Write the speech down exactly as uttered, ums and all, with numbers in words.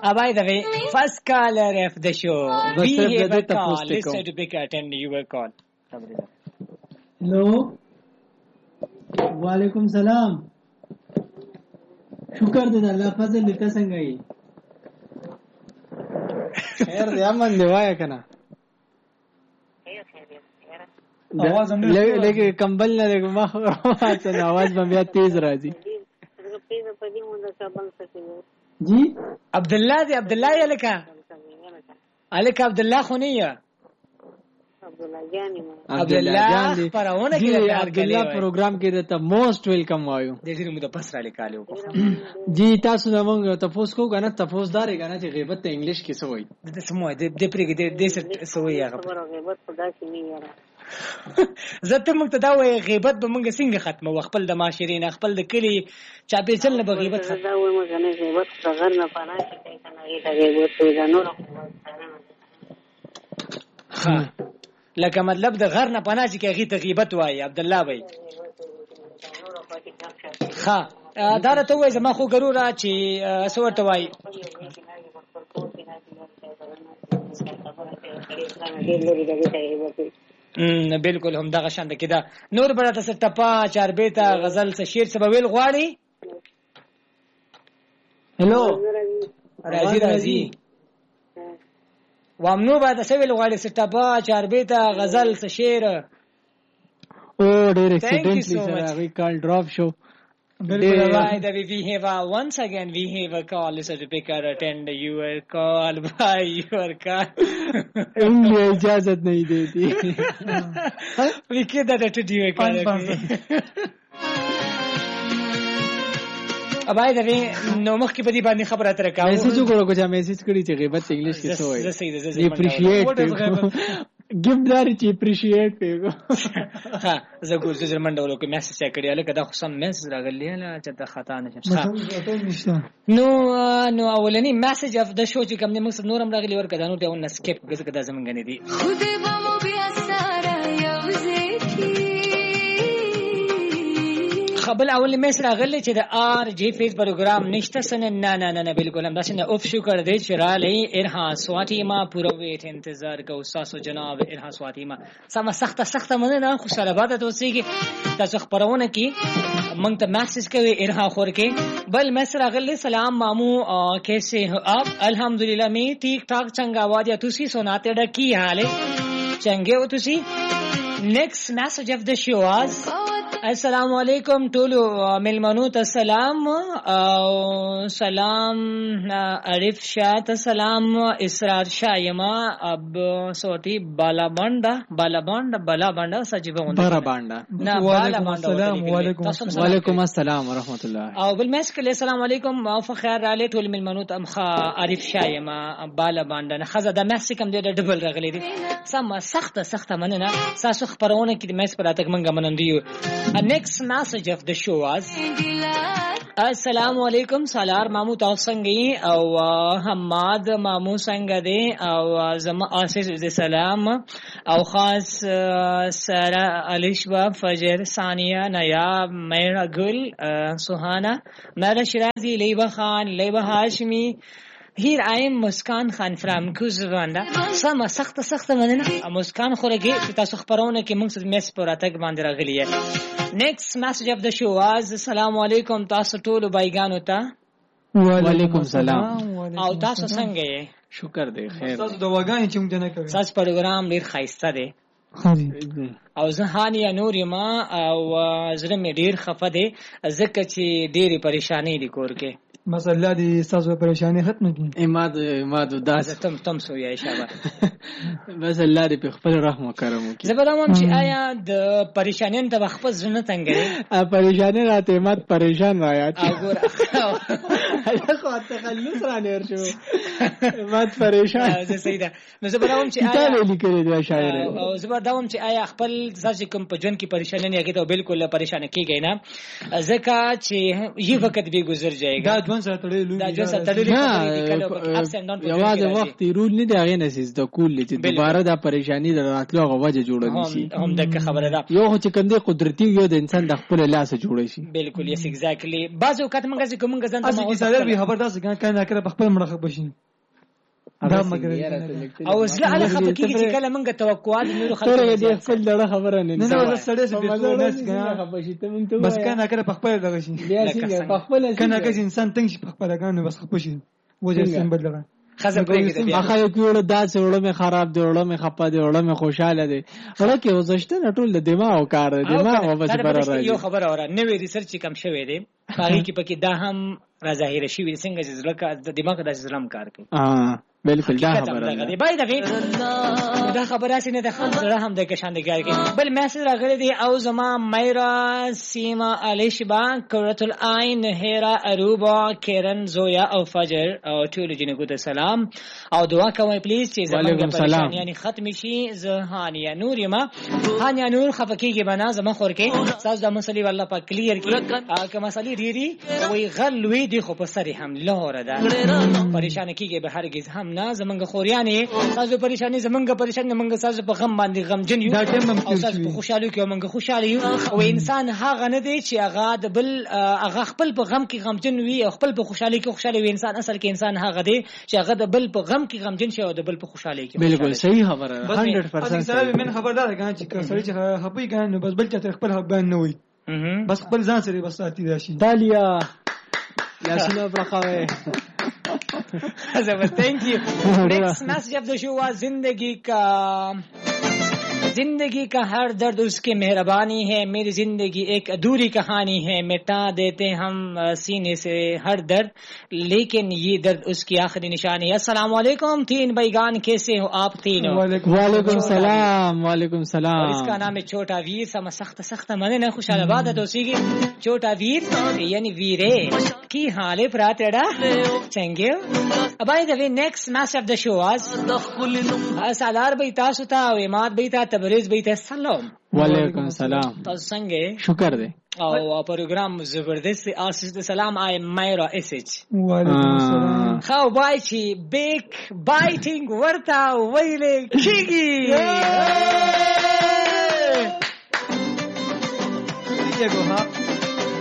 Uh, by the way, first caller of the show. We have a call. Listen to pick attend your call. Hello. Walaikum salam. شکر دې الله فضل دې څنګه یې خیر دې امن دی وای کنه आवाज هم لکه کمبل نه لګ ما څنګه आवाज به بیا تیز راځي جی عبد الله دې عبد الله یې لکه الک عبد الله خونیه عبد الله جان عبد الله پرونه کې عبد الله پروګرام کې ته موست ویلکم وایو د دې موږ پس را لیکالو جی تاسو نو موږ تاسو کو غنه تاسو داري غنه چې غیبت ته انګلیش کې سوې د سمو د د پرګې د دې سوې هغه غیبت خدا کې نه یاره زته موږ ته دا وایي غیبت به موږ څنګه ختمه خپل د معاشري نه خپل د کلی چا په چل نه به غیبت ختمه دا وایي موږ نه غیبت غیر نه پانا چې کنه غیبت وي نور ها لکه مطلب د غر نه پناه چې هغه ته غیبت وایي عبد الله بھائی ها دا راته وایي زما خو ګرورا چې سورته وایي ام بالکل هم دغه شاند کده نور برته ست ټپا چار بیتا غزل څه شعر څه ویل غواړي هلو راځي راځي وامنو بعد سویل غواړي ستپا چار بیتا غزل څه شعر او ډېر اکسیډنټلی سره وی کال ډراپ شو بالکل why that we have uh, once again we have a call is to pick or attend your call by your call انگلیاں اجازت نہیں دیتی we get that to do a call ابای دا نو مخ کې په دې باندې خبره تر کاوه میسج وکړو چې میسج کړی چې غیبت انګلیش کې څه وایي اپریشیټ ګیفټ داري چې اپریشیټ پیغو ها زه ګور زه جرمن ډول کې میسج کړی الکه دا خو سم میسج راغلی نه چې دا خطا نشم نو نو اولنی میسج اف د شو چې کوم نه موږ نورم راغلی ورکه دا نو ته ون سکیپ کړه دا زمونږ نه دي خو دې بمو بیا سره یو ځکه خپل اول میس راغلی چې د آر جی فیس پروګرام نشته سن نه نه نه بالکل هم داسې نه اوف شو کړ دې چې را لې ارها سواتیما پوره ویټ انتظار کو تاسو جناب ارها سواتیما سم سخت سخت مونږ نه خوشاله باده توسيږي تاسو خبرونه کې مونږ ته میسج کوي ارها خور کې بل میس راغلی سلام مامو کیسے ہو آپ الحمدللہ میں ٹھیک ٹھاک چنگا وادیا تسی سناتے ڈا کی حال ہے چنگے ہو تسی نیکسٹ میسج اف د شو واز السلام علیکم ټولو ملمنو ته سلام او سلام عارف شاه ته سلام اسرار شاه یما اب سوتی بالا باندا بالا باندا بالا باندا سجيبه بالا باندا وعلیکم السلام وعلیکم السلام ورحمت الله او بالمسکل السلام علیکم او فخر علی ټول ملمنو ته مخ عارف شاه یما بالا باندا نه خزه د مسکم د ډبل رغلی دي سم سخت سخت مننه تاسو خبرونه کې د مس پر اتک منګه منندیو A next message of the show was السلام علیکم سالار مامو تاسو څنګه او حماد مامو څنګه دي او زما اساس د سلام او خاص سارا الیشوا فجر ثانیه نایاب میرا گل سوهانا میرا شرازی لیبا خان لیبا هاشمی Here I am Muskan Khan from Kuzvanda. سم سخت سخت مننه مسکان خورګي چې تاسو خبرونه کې موږ سره میس پر اتګ باندې راغلی یې. Next message of the show was السلام علیکم تاسو ټول بایګانو ته وعلیکم سلام او تاسو څنګه یې شکر دی خیر تاسو دواګانې چې موږ نه کوي تاسو پروګرام ډیر خاصه دی او زهاني نور ما او زړه مې ډیر خفه دی ځکه چې ډېری پریشانی دي کور کې مسله دي تاسو پریشانی ختم کړي اماد اماد داس تم تم سو یا شابه بس الله دې په خپل رحم او کرم وکړي زبردم چې آیا د پریشانین ته خپل ژوند تنګري ا پریشانی راته اماد پریشان رايات وګور هغه خو تخلص را نیر شو اماد پریشان زه سیدا نو زبردم چې آیا ته لیکلې دی شاعر او زبردم چې آیا خپل ځکه کوم په ژوند کې پریشانی نه کېږي ته بالکل پریشان کیږي نه ځکه چې یو وخت به گذر جائے گا ژوند سره تړلې دا ژوند سره تړلې یوازې وخت رول نه دی هغه نه سیس د کول چې دوباره دا پریشانی دراتلو هغه وجه جوړه نشي هم دغه خبره ده یو چې کوم دی قدرتي یو د انسان د خپل لاس جوړ شي بالکل یس ایگزیکټلی بعضو وخت موږ چې کومه غزان ته مو سره به خبردار څنګه کنه کړه خپل مړه بشي دا مګر او زله علی خفقی چې کله موږ توقعات نور خلک دې خپل لړه خبره نه نه نه سړی سره بس کنه کړه خپل دغه شي بیا څنګه خپل کنه کړه انسان تنګ شي خپل غانو بس خپل شي وجه سم بدلغه خزم پرېږدي بیا هغه کېوړ داسې وړه مې خراب دی وړه مې خپه دی وړه مې خوشاله دی وړه کې وزشته نه ټول د دماغ کار دی دماغ بس برابر راځي یو خبره اوره نوې ریسرچ کم شوې دی هغه کې پکې دا هم را ظاهر شي څنګه چې زلکه د دماغ د ظلم کار کوي ها بالکل دا خبره ده بای دغه دا خبره سینه د خبره هم د کشاندګار کې بل میسج راغلی دی او زما مایرا سیما الیشبا قرۃ العین هیرا اروبا کیرن زویا او فجر او ټول جنګو ته سلام او دعا کوئ پلیز چې زمونږ پریشانی یعنی ختم شي زهانیا نور یما هانیا نور خفقیږي بنا زما خور کې ساز د مسلې والله په کلیر کې که مسلې ریری وي غلوي دی خو په سری هم لوره ده پریشان کیږي به هرگز هم نه زمونږ خوریانې تاسو پریشانی زمونږ پریشانی موږ تاسو په غم باندې غمجن یو او تاسو په خوشاله کې موږ خوشاله یو او انسان هغه نه دی چې هغه د بل هغه خپل په غم کې غمجن وي او خپل په خوشاله کې خوشاله وي انسان اصل کې انسان هغه دی چې هغه د بل په غم کې غمجن شي او د بل په خوشاله کې بالکل صحیح خبره صد درصد سره من خبردار غان چې سړی چې خپي غان بس بل چې خپل حبان نه وي بس خپل ځان سره بس ساتي راشي تالیا یاسینا برخاوه thank you. Next message of the show was जिंदगी का जिंदगी का हर दर्द उसकी मेहरबानी है मेरी जिंदगी एक अधूरी कहानी है मिटा देते हम सीने से हर दर्द लेकिन ये दर्द उसकी आखिरी निशानी है अस्सलाम वालेकुम तीन भाईजान कैसे हो आप तीनों वालेकुम सलाम वालेकुम सलाम इसका नाम है छोटा वीर सम सख्त सख्त मने ना खुशहाल बात है तो सीगे छोटा वीर यानी वीरे की हाले प्रातेड़ा चंगे अब I the way next match of the show आज सालार भाई तासुता और इमाद भाई ता तबरेज भाई ता सलाम वालेकुम सलाम तो संगे शुक्र दे او پروګرام زبردست اساس سلام آی مایرا اسچ وعلیکم السلام خو بای چی بیک بایټینګ ورتا ویلې کیږي دیګه